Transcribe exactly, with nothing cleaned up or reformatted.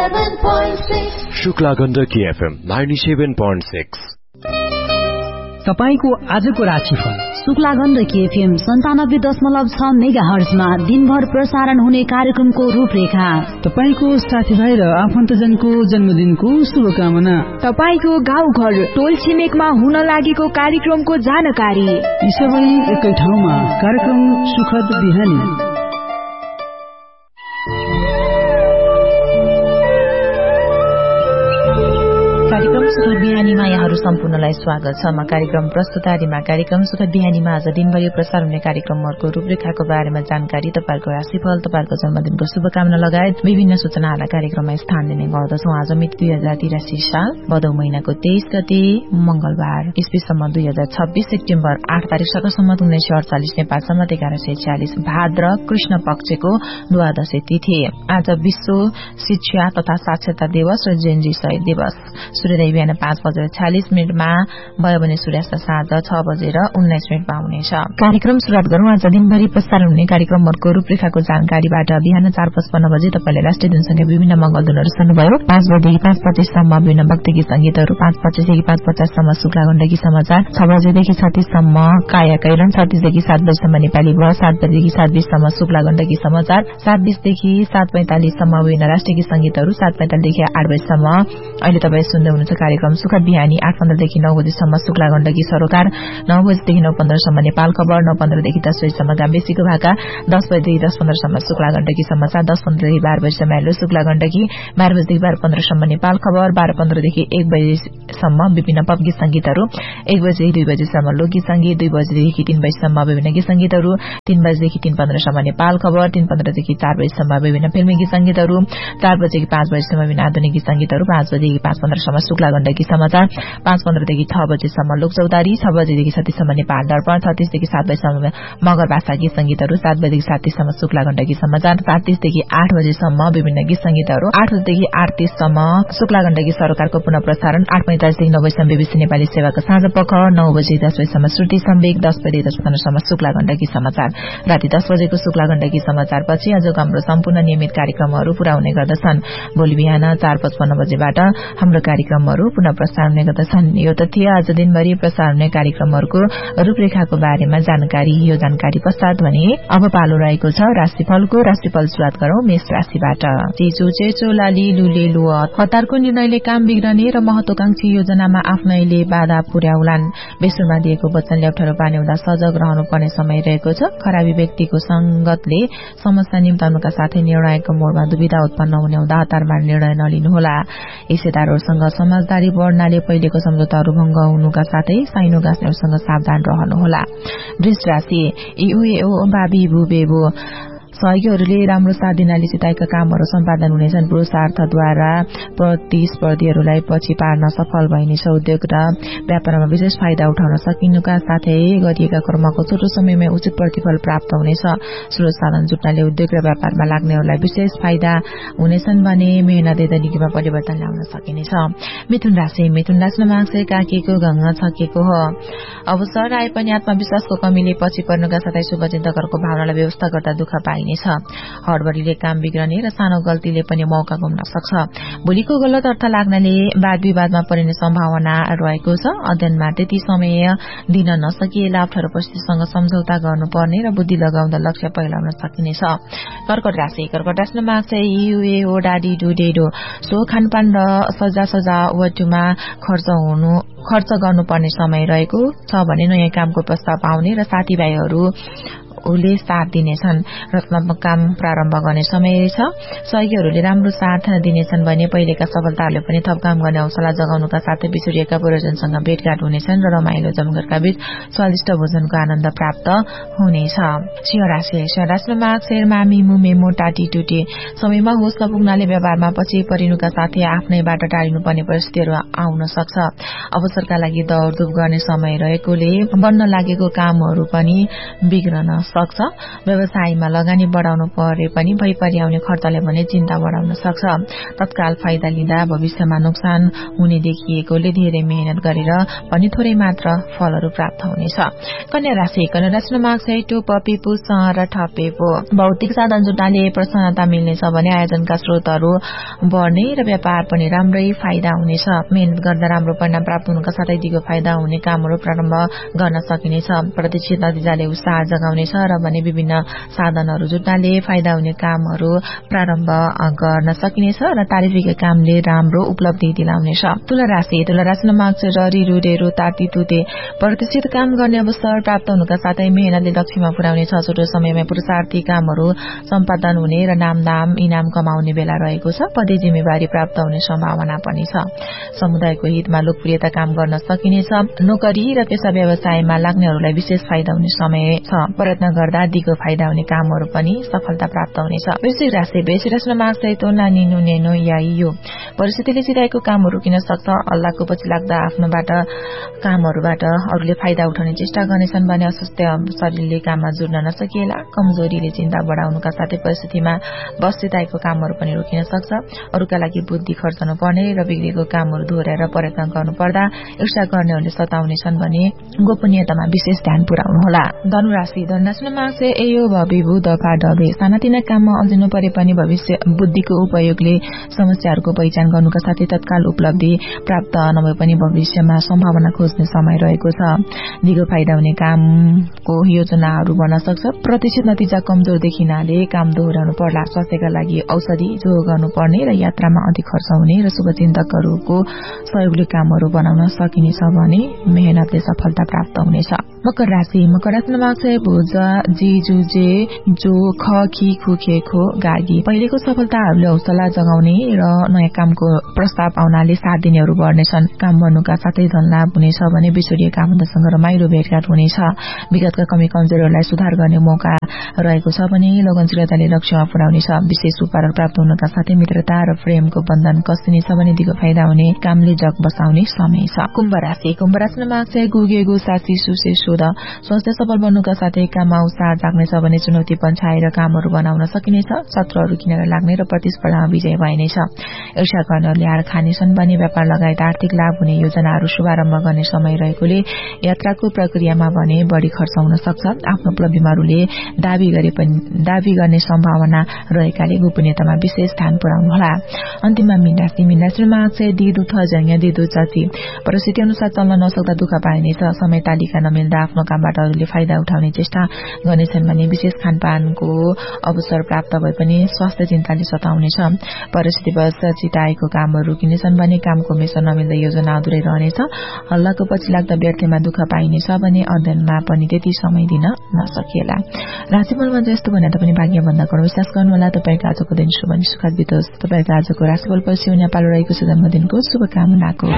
ninety-seven point six Shukla Gandaki FM ninety-seven point six। तपाईको आजको राशिफल। शुक्ला गण्डकी एफएम सन्तानब्बे दशमलव छ मेगा हर्जमा दिनभर प्रसारण हुने कार्यक्रमको रूपरेखा। तपाईको साथीभाइ र आफन्तजनको जन्मदिनको शुभकामना। तपाईको गाउँ घर टोल छिमेकमा हुन लागेको कार्यक्रमको जानकारी। यी सबै एकै ठाउँमा कार्यक्रम सुखद बिहानी। कार्यक्रम सुखद बिहानीमा यहाँहरू सम्पूर्णलाई स्वागत छ। म कार्यक्रम प्रस्तुता रिमा। कार्यक्रम सुखद बिहानीमा आज दिनभरि प्रसार हुने कार्यक्रमहरूको रूपरेखाको बारेमा जानकारी, तपाईको राशिफल, तपाईको जन्मदिनको शुभकामना लगायत विभिन्न सूचनाहरूलाई कार्यक्रममा स्थान दिने गर्दछौं। आज मिति दुई हजार तिरासी साल भदौ महिनाको तेइस गते मंगलबार, ईस्वीसम्म दुई हजार छब्बीस सेप्टेम्बर आठ तारीक सकरसम्म उन्नाइस सय अडचालिस, नेपाल सम्मत एघार सय छ्यालिस, भाद्र कृष्ण पक्षको द्वादशी तिथि। आज विश्व शिक्षा तथा साक्षरता दिवस र जेनजी शहीद दिवस। सूर्योदय बिहान पाँच बजेर छ्यालिस मिनटमा भयो भने सूर्यास्त साँझ छ बजेर उन्नाइस मिनटमा हुनेछ। कार्यक्रम शुरूआत गरौं आज दिनभरि प्रसारण हुने कार्यक्रमहरूको रूपरेखाको जानकारीबाट। बिहान चार पचपन्न बजे तपाईले राष्ट्रिय धुनसँगै विभिन्न मंगलधुनहरू सुन्नुभयो। पाँच बजेदेखि पाँच पच्चीससम्म विभिन्न भक्ति गीत संगीतहरू, पाँच पच्चीसदेखि पाँच पचाससम्म शुक्ला गण्डकी समाचार, छ बजेदेखि छत्तीससम्म काया कैरन, छत्तीसदेखि सात बजीसम्म नेपाली बहस, सात बजेदेखि सात बीससम्म शुक्ला गण्डकी समाचार, सात बीसदेखि सात पैंतालिससम्म विभिन्न राष्ट्रिय गीत संगीतहरू, सात पैंतालिसदेखि आठ बजीसम्म अहिले तपाईँ सुन्दै हुनुहुन्छ कार्यक्रम सुखद बिहानी। आठ पन्ध्रदेखि नौ बजीसम्म शुक्ला गण्डकी सरोकार, नौ बजीदेखि नौ पन्ध्रसम्म नेपाल खबर, नौ पन्ध्रदेखि दस बजीसम्म गाम्बेसीको भाका, दस बजीदेखि दस पन्ध्रसम्म शुक्ला गण्डकी समाचार, दस पन्ध्रदेखि बाह्र बजीसम्म हेलो शुक्ला गण्डकी, बाह्र बजीदेखि बाह्र पन्ध्रसम्म नेपाल खबर, बाह्र पन्ध्रदेखि एक बजीसम्म विभिन्न पप गीत संगीतहरू, एक बजीदेखि दुई बजीसम्म लोकगीत संगीत, दुई बजीदेखि तीन बजीसम्म विभिन्न गीत संगीतहरू, तीन बजीदेखि तीन पन्ध्रसम्म नेपाल खबर, तीन पन्ध्रदेखि चार बजीसम्म विभिन्न फिल्मी गीत संगीतहरू, चार बजेदेखि पाँच बजीसम्म विभिन्न आधुनिक गीत संगीतहरू, पाँच बजेदेखि पाँच पन्ध्रसम्म शुक्ला गण्डकी समाचार, पाँच पन्ध्रदेखि छ बजेसम्म लोकचौतारी, छ बजेदेखि छत्तीससम्म नेपाल दर्पण, छत्तीसदेखि सात बजीसम्म मगर भाषा गीत संगीतहरू, सात बजेदेखि सात तीससम्म शुक्ला गण्डकी समाचार, सात तीसदेखि आठ बजेसम्म विभिन्न गीत संगीतहरू, आठ बजेदेखि आठ तीससम्म शुक्ला गण्डकी सरकारको पुनः प्रसारण, आठ पैंतालिसदेखि नौ बजीसम्म बीबीसी नेपाली सेवाको साँझ पख, नौ बजे दस बजीसम्म श्रुति सम्वेक, दस बजे दस पन्ध्रसम्म शुक्ला गण्डकी समाचार। राति दस बजेको शुक्ला गण्डकी समाचारपछि आजको हाम्रो सम्पूर्ण नियमित कार्यक्रमहरू पूरा हुने गर्दछन्। भोलि बिहान चार पचपन्न बजेबाट हाम्रो कार्यक्रमहरू पुनः प्रसारण हुने गर्दछन्। यो तथ्य आज दिनभरि प्रसारण हुने कार्यक्रमहरूको रूपरेखाको बारेमा जानकारी। यो जानकारी पश्चात भने अब पालो रहेको छ राशिफलको। राशिफल सुरुवात गरौं मेष राशिबाट। चेचो चेचो लाली लुले लुअत, हतारको निर्णयले काम बिग्रने र महत्वाकांक्षी योजनामा आफ्नैले बाधा पुर्याउलान्। बेसुरमा दिएको वचनले अप्ठ्यारो पार्ने हुँदा सजग रहनुपर्ने समय रहेको छ। खराबी व्यक्तिको संगतले समस्या निम्ताउनुका साथै निर्णयको मोडमा दुविधा उत्पन्न हुने हुँदा हतार मार्ने निर्णय नलिनुहोला। हिस्सेदारहरूसँग समझदारी बढ्नाले पहिलेको सम्झौताहरू भंग हुनुका साथै साइनो गाँस्नेहरूसँग सावधान रहनुहोला। वृष राशि इउ बाबी बुबेबो, सहयोगीहरूले राम्रो साथ दिनाले सिताएका कामहरू सम्पादन हुनेछन्। पुरुषार्थद्वारा प्रतिस्पर्धीहरूलाई पछि पार्न सफल भइनेछ। उद्योग र व्यापारमा विशेष फाइदा उठाउन सकिनुका साथै गरिएका कर्मको छोटो समयमै उचित प्रतिफल प्राप्त हुनेछ। स्रोत साधन जुट्नाले उद्योग र व्यापारमा लाग्नेहरूलाई विशेष फाइदा हुनेछन् भने मेहनत दैनिकीमा परिवर्तन ल्याउन सकिनेछ। मिथुन राशि मिथुन राशिमा मार्क्स काकेको गंग छकेको हो। अवसर आए पनि आत्मविश्वासको कमीले पछि पर्नुका साथै शुभचिन्तकहरूको भावनालाई व्यवस्था गर्दा दुःख पाइने छ। हडबडीले काम बिग्रने र सानो गल्तीले पनि मौका गुम्न सक्छ। भोलिको गलत अर्थ लाग्नाले वाद विवादमा परिने सम्भावना रहेको छ। अध्ययनमा त्यति समय दिन नसकिएला अप्ठ्यारो परिस्थितिसँग सम्झौता गर्नुपर्ने र बुद्धि लगाउँदा लक्ष्य पहिलाउन सकिनेछ। कर्कट राशि कर्कट राशिमा मार्क्स युए हो डाडी डुडेडो, सो खानपान र सजा सजावटमा खर्च हुनु खर्च गर्नुपर्ने समय रहेको छ भने नयाँ कामको प्रस्ताव आउने र साथीभाइहरू उले साथ दिनेछन्। रचनात्मक काम प्रारम्भ गर्ने समय छ। सहयोगीहरूले राम्रो साथ दिनेछन् भने पहिलेका सफलताहरूले पनि थप काम गर्ने हौसला जगाउनुका साथै बिछोडिएका परिजनसँग भेटघाट हुनेछन् र रमाइलो जमघटका बीच स्वादिष्ट भोजनको आनन्द प्राप्त हुनेछ। सिंह राशि सिंह राशिमा मार्क्स मामी मुमे मोटा टिटुटे, समयमा होस नपुग्नाले व्यवहारमा पछि परिनुका साथै आफ्नैबाट टाढिनुपर्ने परिस्थितिहरू आउन सक्छ। अवसरका लागि दौडधुप गर्ने समय रहेकोले बन्न लागेको कामहरू पनि बिग्रन सक्छ। व्यवसायमा लगानी बढाउनु परे पनि भइपरि आउने खर्चले भने चिन्ता बढाउन सक्छ। तत्काल फाइदा लिँदा भविष्यमा नोक्सान हुने देखिएकोले धेरै मेहनत गरेर पनि थोरै मात्र फलहरू प्राप्त हुनेछ। कन्या राशि कन्या राशिमा मार्क्स टुप पिपु र ठपेपो भौतिक साधन जुटाले प्रसन्नता मिल्नेछ भने आयोजनका स्रोतहरू बढ्ने र व्यापार पनि राम्रै फाइदा हुनेछ। मेहनत गर्दा राम्रो परिणाम प्राप्त हुनुका साथै दिगो फाइदा हुने कामहरू प्रारम्भ गर्न सकिनेछ। प्रतीक्षित नतिजाले उत्साह जगाउनेछ र भने विभिन्न साधनहरू जुट्नाले फाइदा हुने कामहरू प्रारम्भ गर्न सकिनेछ र तारिफीका कामले राम्रो उपलब्धि दिलाउनेछ। तुला राशि तुला राशिमा मार्क्स ररी रुडेरो ताती तुते प्रतिष्ठित काम गर्ने अवसर प्राप्त हुनुका साथै मेहनतले लक्ष्यमा पुर्याउनेछ। छोटो समयमा पुरुषार्थी कामहरू सम्पादन हुने र नामदाम इनाम कमाउने बेला रहेको छ। पदे जिम्मेवारी प्राप्त हुने सम्भावना पनि छ। समुदायको हितमा लोकप्रियता काम गर्न सकिनेछ। नोकरी र पेशा व्यवसायमा लाग्नेहरूलाई विशेष फाइदा हुने समय छ। प्रयत्न गर्दा दिगो फाइदा हुने कामहरू पनि सफलता प्राप्त हुनेछ। वृश्चिक राशि वृश्चिक राशिमा मार्क्स तोला निनु नेनो याइयो परिस्थितिले चिराएको कामहरू किन सक्छ। अल्लाहको पछि लाग्दा आफ्नोबाट कामहरूबाट अरूले फाइदा उठाउने चेष्टा गर्नेछन् भने अस्वस्थ शरीरले काममा जुर्न नसकिएला। कमजोरीले चिन्ता बढाउनुका साथै परिस्थितिमा बसिरहेको कामहरू पनि रोकिन सक्छ। अरूका लागि बुद्धि खर्चनु पर्ने र बिग्रेको कामहरू दोहोर्याएर प्रयत्न गर्नुपर्दा ईर्ष्या गर्नेहरूले सताउनेछन् भने गोपनीयतामा विशेष ध्यान पुर्याउनुहोला। धनुराशि धनुराशिमा मार्क्स एयो भविभू दफा डबे सानातिना काममा अल्झिनु परे पनि भविष्य बुद्धिको उपयोगले समस्याहरूको पहिचान गर्नुका साथै तत्काल उपलब्धि प्राप्त नभए पनि भविष्यमा सम्भावना खोज्ने समय रहेको छ। दिगो फाइदा हुने कामको योजनाहरू बन्न सक्छ। प्रतीक्षित नतिजा कमजोर देखिनाले काम दोहोर्याउनु पर्ला। स्वास्थ्यका लागि औषधि जो गर्नुपर्ने र यात्रामा अधिक खर्च हुने र शुभचिन्तकहरूको सहयोगले कामहरू बनाउन सकिनेछ भने मेहनतले सफलता प्राप्त हुनेछ। मकर राशि मकर राशिमा मार्क्स भोज जी जुजे जो ख खी खुखे खो गागी पहिलेको सफलताहरूले हौसला जगाउने र नयाँ कामको प्रस्ताव आउनाले सात दिनहरू बढ्नेछन्। काम बन्नुका साथै धन लाभ हुनेछ भने बिछोडिएका आफन्तसँग रमाइलो भेटघाट हुनेछ। विगतका कमी कमजोरीहरूलाई सुधार गर्ने मौका रहेको छ भने लगनशीलताले लक्ष्यमा पुर्याउनेछ। विशेष उपहार प्राप्त हुनुका साथै मित्रता र प्रेमको बन्धन कसिनेछ भने दिगो फाइदा हुने कामले जग बसाउने समय छ। कुम्भ राशि कुम्भ राशिमा मार्क्स गुगेगु सासी सुसे सोध स्वास्थ्य सफल बन्नुका साथै काममा उत्साह जाग्नेछ भने चुनौती पन्छाएर कामहरू बनाउन सकिनेछ। शत्रुहरू किनेर लाग्ने र प्रतिस्पर्धामा विजय भइनेछ। ईर्ष्या गर्नेहरूले हार खानेछन् भने व्यापार लगायत आर्थिक लाभ हुने योजनाहरू शुभारम्भ गर्ने समय रहेकोले यात्राको प्रक्रियामा भने बढी खर्च हुन सक्छ। आफ्नो उपलब्धिमाहरूले दावी गरे पनि दावी गर्ने सम्भावना रहेकाले गोपनीयतामा विशेष ध्यान पुर्याउनुहोला। अन्तिममा मीन राशि मीन राशिमा मार्क्स दिदु थजङ्ग दिदु चची परिस्थिति अनुसार चल्न नसक्दा दुःख पाइनेछ। समय तालिका नमिल्दा आफ्नो कामबाट अरूले फाइदा उठाउने चेष्टा गर्नेछन् भने विशेष खानपानको अवसर प्राप्त भए पनि स्वास्थ्य चिन्ताले सताउनेछ। परिस्थितिवश चिताएको कामहरू रोकिनेछन् भने कामको मेसो नमिल्दा योजना अधुरै रहनेछ। हल्लाको पछि लाग्दा व्यर्थमा दुःख पाइनेछ भने अध्ययनमा पनि त्यति समय दिन नसकिएला। राशिफलमा यस्तो भने पनि भाग्यभन्दा कड विश्वास गर्नुहोला। तपाईँको आजको दिन शुभ अनि सुखद बितोस्। तपाईँको आजको राशिफल पछि नेपाल रहेको जन्मदिनको शुभकामनाको